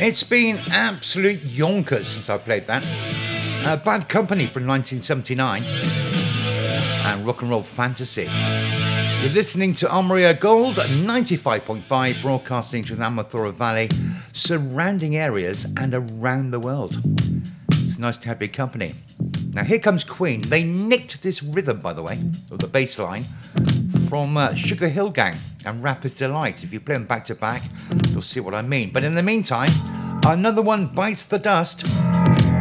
It's been absolute yonkers since I played that. Bad Company from 1979 and Rock and Roll Fantasy. You're listening to Armoria Gold 95.5, broadcasting to the Amathora Valley, surrounding areas and around the world. It's nice to have your company. Now here comes Queen. They nicked this rhythm, by the way, or the bass line, from Sugar Hill Gang and Rapper's Delight. If you play them back to back, you'll see what I mean. But in the meantime, another one bites the dust.